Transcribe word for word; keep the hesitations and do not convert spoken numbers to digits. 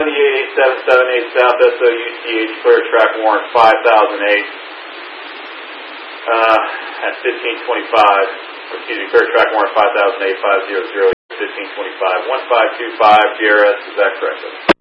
eight seven seven eight South S O U T H, clear track warrant five thousand eight uh, at fifteen twenty-five. Excuse me, clear track warrant five thousand eight, five hundred, fifteen twenty-five, one five two five, G R S, is that correct?